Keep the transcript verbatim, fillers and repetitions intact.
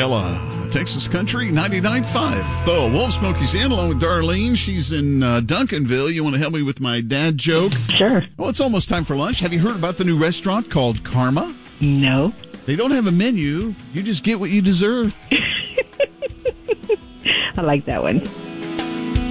Ocala, Texas Country ninety-nine point five. The Wolf Smokies in along with Darlene. She's in uh, Duncanville. You want to help me with my dad joke? Sure. Well, it's almost time for lunch. Have you heard about the new restaurant called Karma? No. They don't have a menu. You just get what you deserve. I like that one.